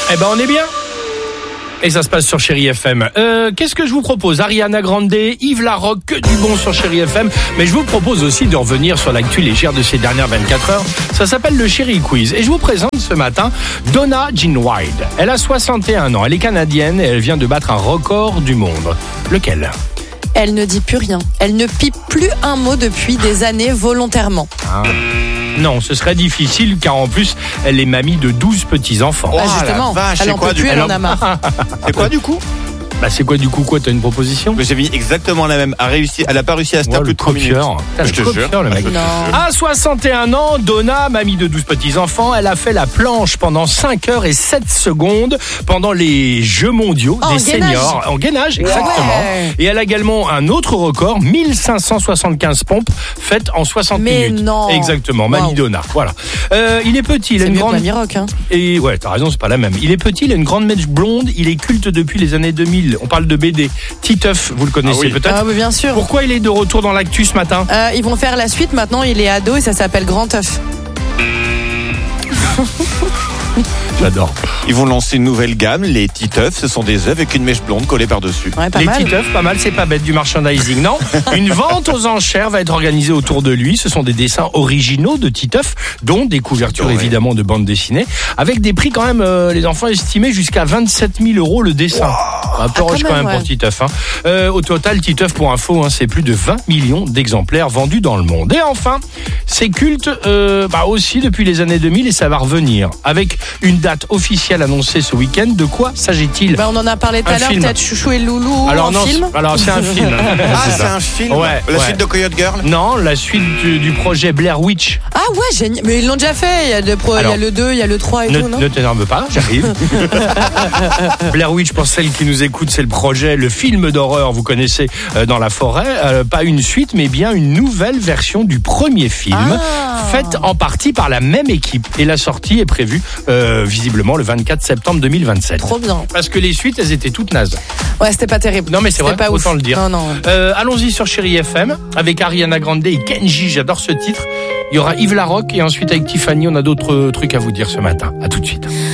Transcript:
Eh ben on est bien. Et ça se passe sur Chérie FM. Qu'est-ce que je vous propose? Ariana Grande, Yves Larocque, que du bon sur Chérie FM. Mais je vous propose aussi de revenir sur l'actu légère de ces dernières 24 heures. Ça s'appelle le Chérie Quiz. Et je vous présente ce matin Donna Jean Wilde. Elle a 61 ans. Elle est canadienne et elle vient de battre un record du monde. Lequel? Elle ne dit plus rien. Elle ne pipe plus un mot depuis des années volontairement. Non, ce serait difficile car en plus, elle est mamie de 12 petits-enfants. Bah justement, vache, elle en peut plus, elle en a marre. C'est quoi du coup? Bah c'est quoi du coup? Quoi, t'as une proposition? Mais j'ai mis exactement la même. Elle a pas réussi à se taire plus de 3 minutes. Je te jure, le mec. Non. À 61 ans, Donna, mamie de 12 petits-enfants, elle a fait la planche pendant 5 heures et 7 secondes pendant les Jeux mondiaux des seniors. En gainage, exactement. Ouais. Et elle a également un autre record, 1575 pompes faites en 60 minutes. Mais non. Exactement, mamie Donna. Voilà. Il est petit, il a une grande... Mamie Rock, hein. Et ouais, t'as raison, c'est pas la même. Il est petit, il a une grande mèche blonde, il est culte depuis les années 2000. On parle de BD. Titeuf, vous le connaissez peut-être. Ah oui, bien sûr. Pourquoi il est de retour dans l'actu ce matin? Ils vont faire la suite maintenant, il est ado et ça s'appelle Grand Teuf. J'adore. Ils vont lancer une nouvelle gamme, les Titeuf. Ce sont des œufs avec une mèche blonde collée par-dessus. Ouais, les Titeuf, pas mal, c'est pas bête du merchandising, non? Une vente aux enchères va être organisée autour de lui. Ce sont des dessins originaux de Titeuf, dont des couvertures évidemment de bande dessinée, avec des prix quand même, les enfants estimés jusqu'à 27 000 € le dessin. Un peu rush quand même pour Titeuf. Au total, Titeuf, pour info, c'est plus de 20 millions d'exemplaires vendus dans le monde. Et enfin, c'est culte aussi depuis les années 2000 et ça va revenir. Avec une date officielle annoncée ce week-end, de quoi s'agit-il? On en a parlé tout à l'heure, peut-être Chouchou et Loulou. Alors non, film. alors c'est un film. C'est un film. Ouais, la suite de Coyote Girl. Non, la suite du projet Blair Witch. Ah ouais, génial. Mais ils l'ont déjà fait. Il y a le 2, il y a le 3 et tout, non? Ne t'énerve pas, j'arrive. Blair Witch, pour celles qui nous écoutent, c'est le film d'horreur, vous connaissez, dans la forêt. Pas une suite, mais bien une nouvelle version du premier film, faite en partie par la même équipe. Et la sortie est prévue visiblement le 24 septembre 2027. Trop bien. Parce que les suites, elles étaient toutes nazes. Ouais, c'était pas terrible. Non mais c'est vrai, pas autant ouf. le dire. Non. Allons-y sur Chérie FM avec Ariana Grande et Kenji, j'adore ce titre. Il y aura Yves Larocque et ensuite avec Tiffany, on a d'autres trucs à vous dire ce matin. À tout de suite.